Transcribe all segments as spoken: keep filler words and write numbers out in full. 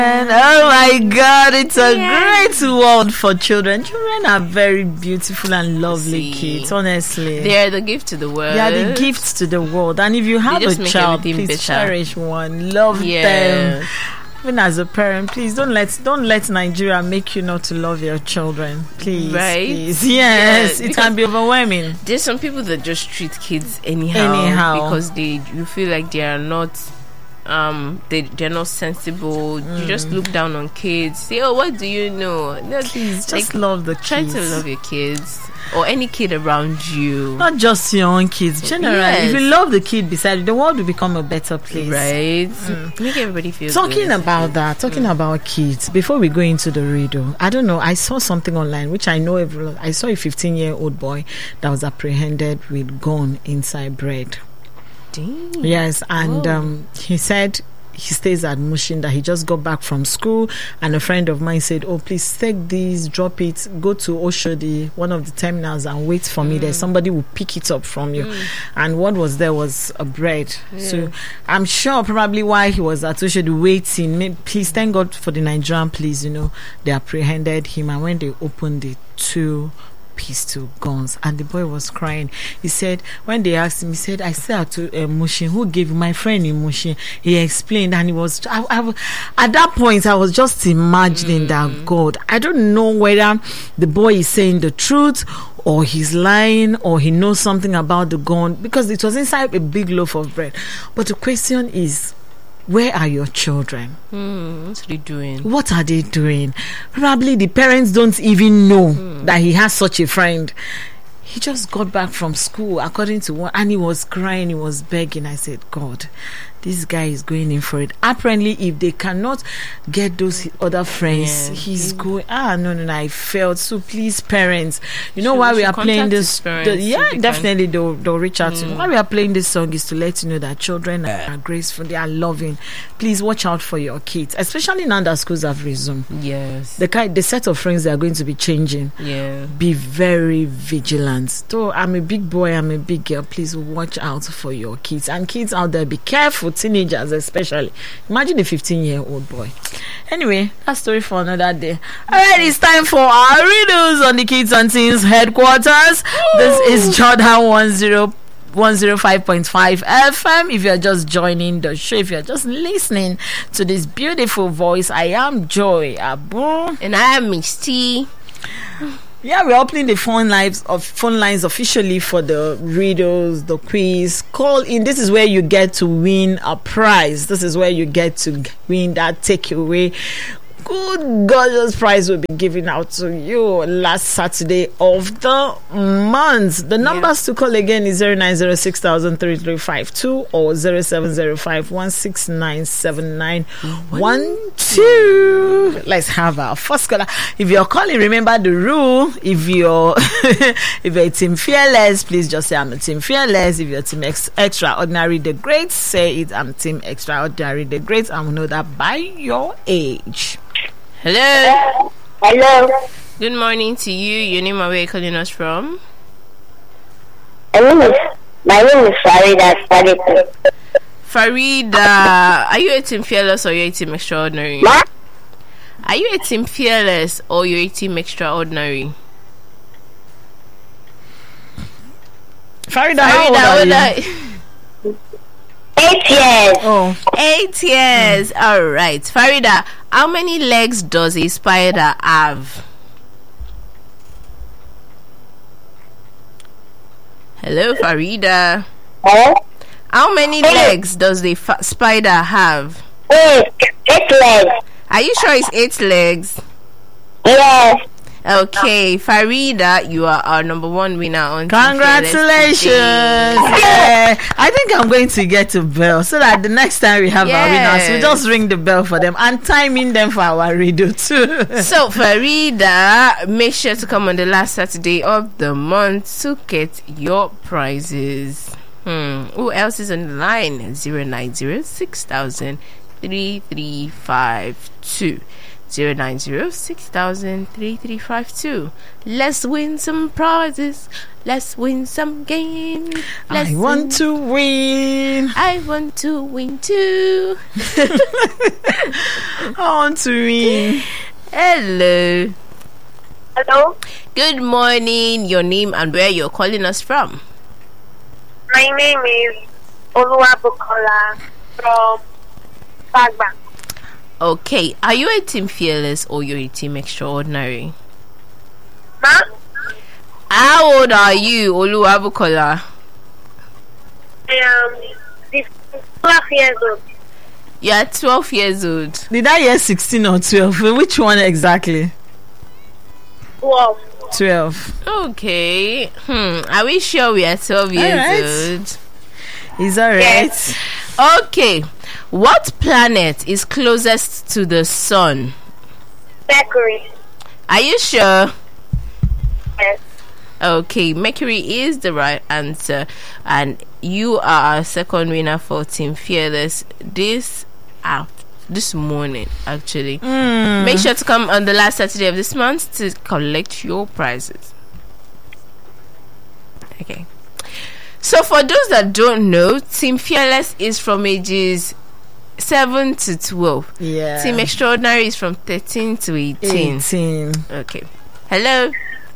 And oh my God, it's a yeah. great world for children. Children are very beautiful and lovely See, kids, honestly. They are the gift to the world. They are the gifts to the world. And if you have a child, please better. cherish one. Love yeah. them. Even as a parent, please don't let don't let Nigeria make you not to love your children. Please, right? Please. Yes, yeah, it can be overwhelming. There's some people that just treat kids anyhow, anyhow. because they you feel like they are not um they they're not sensible. Mm. You just look down on kids. Say, oh, what do you know? No, please like, just love the try kids. Try to love your kids. Or any kid around you. Not just your own kids. Generally, yes. if you love the kid beside you, the world will become a better place. Right. Mm. Make everybody feel Talking good. about that, talking mm. about kids, before we go into the riddle, I don't know, I saw something online, which I know everyone, I saw a fifteen-year-old boy that was apprehended with gun inside bread. Dang. Yes, and um, he said he stays at Mushin, that he just got back from school, and a friend of mine said, oh, please take this, drop it, go to Oshodi, one of the terminals, and wait for me mm. there. Somebody will pick it up from you. Mm. And what was there was a bread. Yeah. So I'm sure probably while he was at Oshodi waiting, maybe, please thank God for the Nigerian police, you know, they apprehended him, and when they opened the two pistol guns, and the boy was crying. He said, when they asked him, he said, I said to uh, Mushin, who gave you? My friend in Mushin. He explained, and he was I, I, at that point I was just imagining mm. that God, I don't know whether the boy is saying the truth or he's lying or he knows something about the gun, because it was inside a big loaf of bread. But the question is, where are your children? Mm, what are they doing? What are they doing? Probably the parents don't even know mm. that he has such a friend. He just got back from school, according to one, and he was crying, he was begging. I said, God, this guy is going in for it. Apparently, if they cannot get those other friends, yeah. he's going. Ah, no, no, no. I felt so. Please, parents, you know should, why we are playing this? The, yeah, definitely, can. they'll, they'll reach out mm. to you. Why we are playing this song is to let you know that children yeah. are graceful, they are loving. Please watch out for your kids, especially now that schools have resumed. Yes, the kind, the set of friends they are going to be changing. Yeah, be very vigilant. Though I'm a big boy, I'm a big girl. Please watch out for your kids, and kids out there, be careful. Teenagers especially. Imagine a fifteen year old boy. Anyway, that story for another day. Alright, it's time for our riddles on the Kids and Teens headquarters. Ooh. This is Jordan one zero one zero five point five F M. If you're just joining the show, if you're just listening to this beautiful voice, I am Joy Abu, and I am Misty. Yeah, we're opening the phone lines of phone lines officially for the riddles, the quiz. Call in. This is where you get to win a prize. This is where you get to win that takeaway. Good gorgeous prize will be given out to you last Saturday of the month. The numbers yeah. to call again is zero nine zero six thousand three three five two or zero seven zero five one six nine seven nine one two. Let's have our first caller. If you're calling, remember the rule. If you're if you're a team fearless, please just say I'm a team fearless. If you're team ex- extraordinary the great, say it I'm team extraordinary the great. I will know that by your age. Hello. Hello. Good morning to you. Your name and where you're calling us from? My name is, my name is Farida. Farida. Farida, are you a team fearless or you're a team extraordinary? Ma? Are you a team fearless or you're a team extraordinary? Farida, how old are you? Eight years. Oh. Eight years. Mm. All right. Farida, how many legs does a spider have? Hello, Farida. Hello? How many eight. legs does the fa- spider have? Eight. Eight legs. Are you sure it's eight legs? Yes. Okay, Farida, you are our number one winner on congratulations. Yeah. I think I'm going to get a bell so that the next time we have yes. our winners, we just ring the bell for them and timing them for our riddle too. So Farida, make sure to come on the last Saturday of the month to get your prizes. Hmm. Who else is on the line? Zero nine zero six thousand three three five two. zero nine zero six thousand three three five two. Let's win some prizes. Let's win some games. Let's I want win. to win. I want to win too. I want to win. Hello. Hello, Good morning. Your name and where you're calling us from? my name is Oluwabukola from Bagba. Okay. Are you a team fearless or you're a team extraordinary? Ma, How old are you, Oluwabukola? I am twelve years old. You're twelve years old. Did I hear sixteen or twelve? Which one exactly? twelve. twelve. Okay. Hmm. Are we sure we are twelve years Alright. old? Is that right? Okay. What planet is closest to the sun? Mercury. Are you sure? Yes. Okay, Mercury is the right answer, and you are our second winner for Team Fearless this af- this morning. Actually, Mm. make sure to come on the last Saturday of this month to collect your prizes. Okay. So for those that don't know, Team Fearless is from ages seven to twelve. Yeah. Team Extraordinary is from thirteen to eighteen. eighteen. Okay. Hello.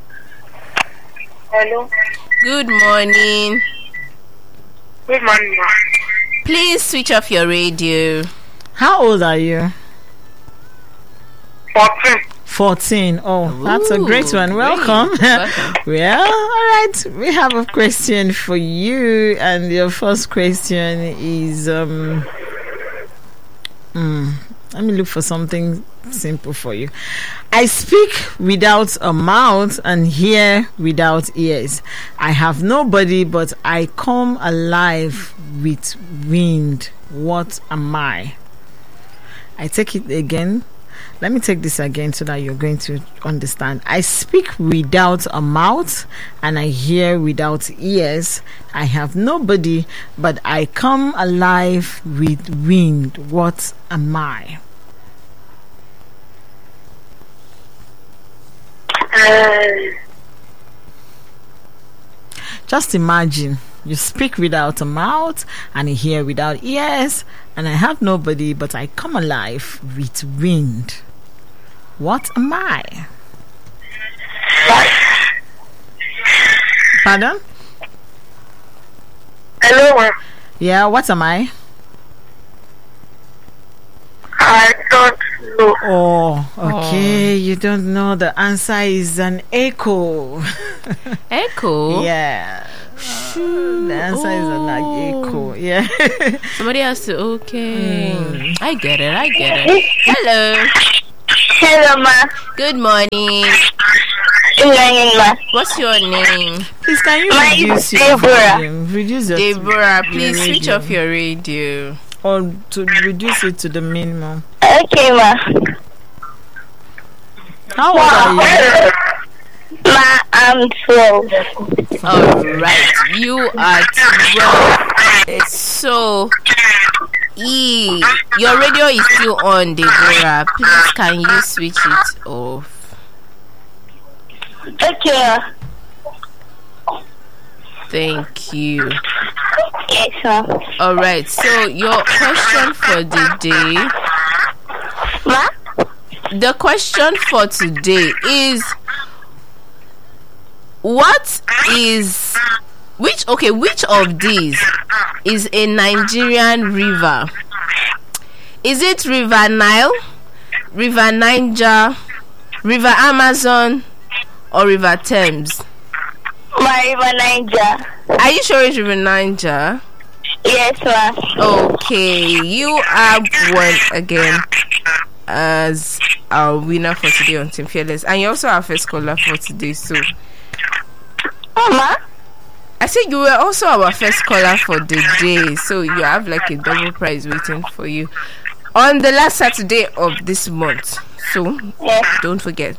Hello. Good morning. Good morning, ma. Please switch off your radio. How old are you? fourteen. fourteen. Oh, that's a Ooh, great one. great. Welcome. Welcome. Well, all right. We have a question for you, and your first question is um. mm, let me look for something simple for you. I speak without a mouth and hear without ears. I have nobody, but I come alive with wind. What am I? I take it again. Let me take this again so that you're going to understand. I speak without a mouth and I hear without ears. I have nobody, but I come alive with wind. What am I? Um, Just imagine you speak without a mouth and you hear without ears, and I have nobody, but I come alive with wind. What am I? Pardon? hello, ma. Yeah, what am I? I don't know. Oh, okay. You don't know. The answer is an echo. Echo. Yeah. The answer is an Oh. echo. Yeah. Somebody has to. Okay. I get it. I get it. Hello. Hello, ma. Good morning. Good morning, ma. What's your name? Please, can you My name reduce is your Deborah. volume? Reduce your Deborah, please your switch radio. off your radio. Or to reduce it to the minimum. Okay, ma. How old are you? Ma, I'm twelve. All right. You are twelve. So, E, your radio is still on, Deborah. Please, can you switch it off? Okay. Thank you. Yes, ma. All right. So, your question for the day. Ma? The question for today is, what is which okay which of these is a Nigerian river? Is it River Nile, River Niger, River Amazon, or River Thames? My River Niger. Are you sure it's River Niger? Yes, ma. Okay, you are one again as our winner for today on Team Fearless, and you also our first caller for today. So Mama? I said you were also our first caller for the day, so you have like a double prize waiting for you on the last Saturday of this month. So Yes. don't forget.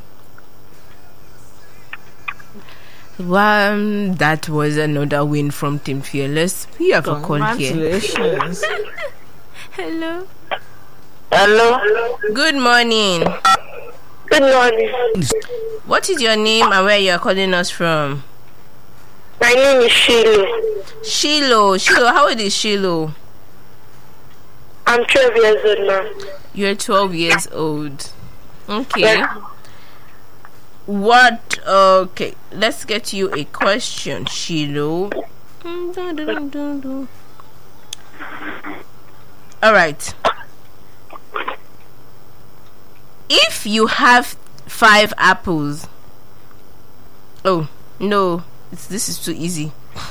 Well, that was another win from Team Fearless. We have a call here. Congratulations. Hello. Hello. Good morning. Good morning. What is your name and where you are calling us from? My name is Shiloh. Shiloh. Shiloh, how old is Shiloh? I'm twelve years old now. You're twelve years old. Okay. Yeah. What? Okay. Let's get you a question, Shiloh. All right. If you have five apples. Oh, no. It's, this is too easy.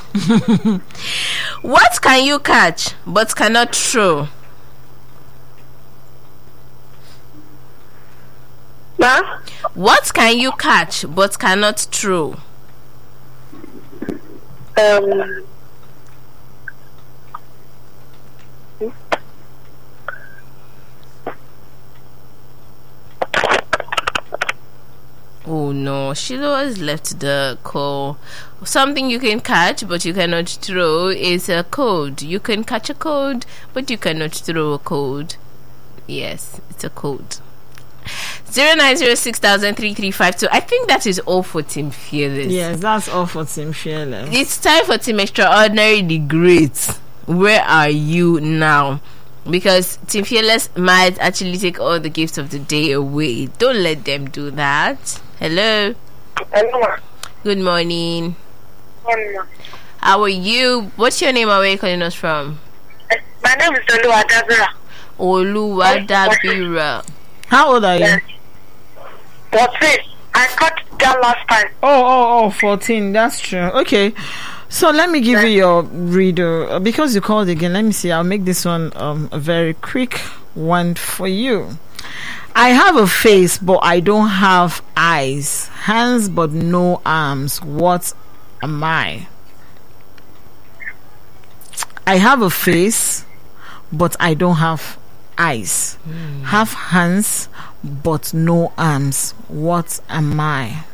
What can you catch but cannot throw? Ma? What can you catch but cannot throw? Um. Oh no, Shiloh has left the call. Something you can catch but you cannot throw is a code. You can catch a code but you cannot throw a code. Yes, it's a code. Zero nine zero six thousand three three five two. I think that is all for Team Fearless. Yes, that's all for Team Fearless. It's time for Team Extraordinary the Great. Where are you now? Because Team Fearless might actually take all the gifts of the day away. Don't let them do that. Hello. Hello, ma. Good morning. Hello, ma. How are you? What's your name and where are you calling us from? My name is Oluwadabira. Oluwadabira. How old are you? What's it? I got that last time. Oh, oh, oh, fourteen. That's true. Okay. So let me give you your reader. Uh, Because you called again, let me see. I'll make this one um, a very quick one for you. I have a face, but I don't have eyes. Hands, but no arms. What am I? I have a face, but I don't have eyes. Mm. Have hands, but no arms. What am I?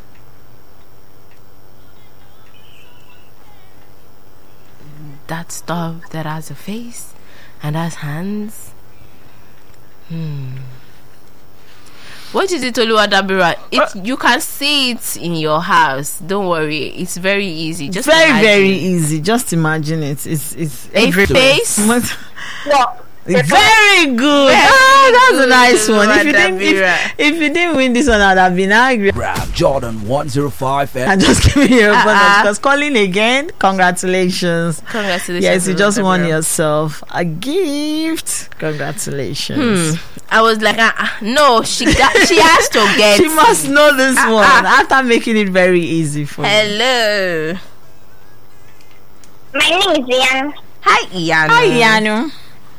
That stuff that has a face and has hands. Hmm. What is it, Oluwadabira? It Uh, you can see it in your house. Don't worry, it's very easy. Just very, imagine. very easy. Just imagine it. It's it's A everywhere. face? What- No. Very good. Very Oh, that's good, a nice one. If you didn't, Oluwadabira. if, if you didn't win this one, I'd have been angry. Grab Jordan one oh five F. I'm just giving you a bonus Uh-uh. because calling again. Congratulations. Congratulations. Yes, you just won Oluwadabira. yourself a gift. Congratulations. Hmm. I was like, uh, uh, no, she got, she has to get. She must know this Uh-uh. one after making it very easy for you. Hello. My name is Ian. Hi, Ian. Hi, Yanu.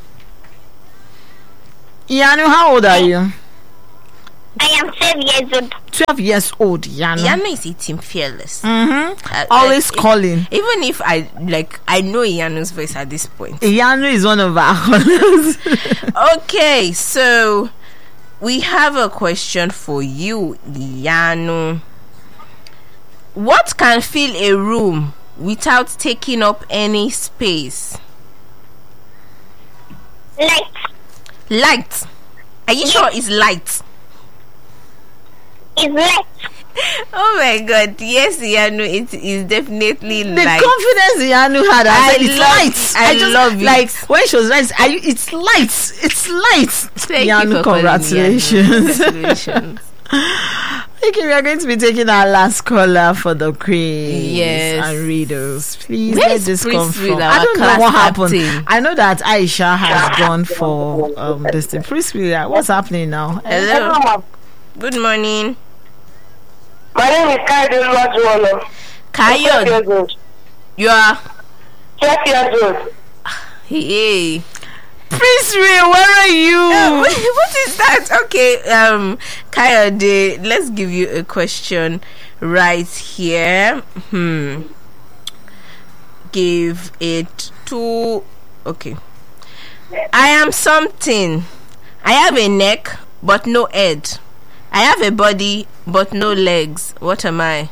Yanu, how old are you? I am twelve years old. twelve years old, Yanu. Ian is a Team Fearless. Mm-hmm. Uh, Always uh, calling. Even if I like, I know Ian's voice at this point. Yanu is one of our callers. Okay, so we have a question for you, Ianu. What can fill a room without taking up any space? Light. Light. Are you sure it's light? Is light. Oh my god, yes, Ianu, it is definitely The light. confidence Yanu had, I, I said, it's love light. it. I just love it. Like when she was right, are you, it's light. It's light. Thank you Yanu, for calling me, congratulations. Ianu. Congratulations. Okay, we are going to be taking our last caller for the quiz Yes. and readers. Please Where let is this Prince come with from. our I don't know class what happened. captain? I know that Aisha has gone for um this thing. Prince William, what's happening now? Hello. ma. Good morning. My name is Kayode Oluwajuwon. twelve Kayon, years old. you are. twelve years old. Hey. Prince Ray, where are you? What is that? Okay, um, Kayode, let's give you a question right here. Hmm. Give it to. Okay. I am something. I have a neck, but no head. I have a body, but no legs. What am I?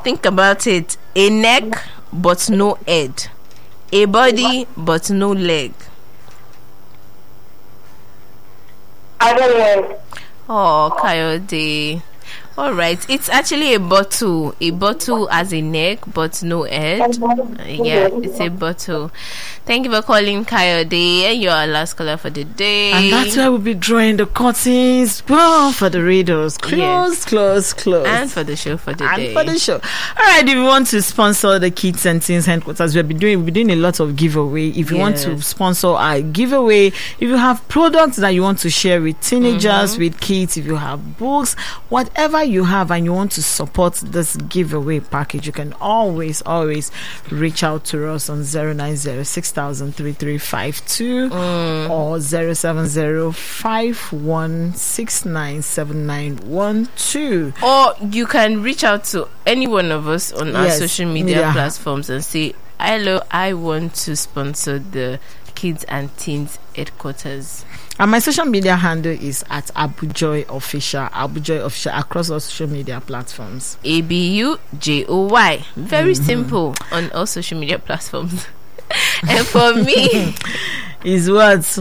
Think about it. A neck but no head. A body but no leg. I don't know. Oh, Kayode. All right. It's actually a bottle. A bottle has a neck but no head. Uh, yeah, it's a bottle. Thank you for calling, Kayode. And you're our last caller for the day. And that's where we'll be drawing the curtains well, for the readers. Close, Yes. close, close. And for the show for the And day. for the show. All right, if you want to sponsor the Kids and Teens Headquarters, we'll be doing we'll be doing a lot of giveaway. If you want to Yes. sponsor our giveaway, if you have products that you want to share with teenagers, with kids, if you have books, whatever you have and you want to support this giveaway package, you can always, always reach out to us on zero nine zero six thousand three three five two or zero seven zero five one six nine seven nine one two. Or you can reach out to any one of us on our Yes, social media media. platforms and say, hello, I want to sponsor the Kids and Teens Headquarters. And my social media handle is at Abujoy Official, Abujoy Official across all social media platforms. A B U J O Y. Very simple on all social media platforms. And for me, Is what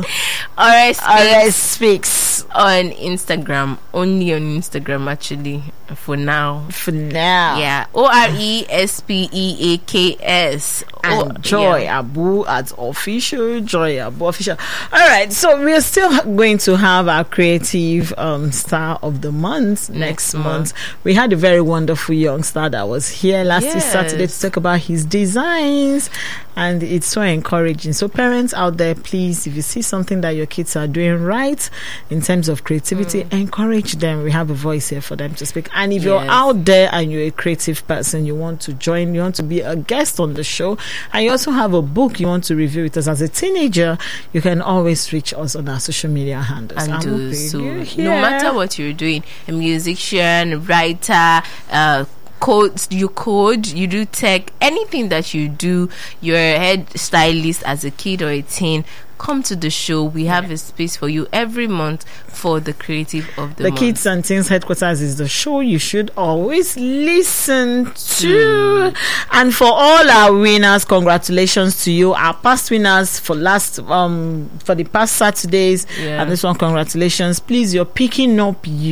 R S R S Speaks speaks on Instagram. Only on Instagram, actually, for now. for now. Yeah, O R E S P E A K S. And Oh, Joy yeah. Abu at official, Joy Abu official. All right, so we are still going to have our creative um, star of the month next, Next month. month. We had a very wonderful young star that was here last Yes. Saturday to talk about his designs, and it's so encouraging. So parents out there, please, if you see something that your kids are doing right in terms of creativity, encourage them. We have a voice here for them to speak. And if you're Yes. out there and you're a creative person, you want to join, you want to be a guest on the show, and you also have a book you want to review with us as a teenager, you can always reach us on our social media handles. And we'll do bring so. you No here. matter what you're doing, a musician, writer, uh, code, you code, you do tech, anything that you do, you're a head stylist as a kid or a teen, come to the show. We have a space for you every month for the creative of the, The month. Kids and Teens Headquarters is the show you should always listen to. And for all our winners, congratulations to you. Our past winners for last um for the past Saturdays, Yeah. and this one, congratulations. Please, you're picking up your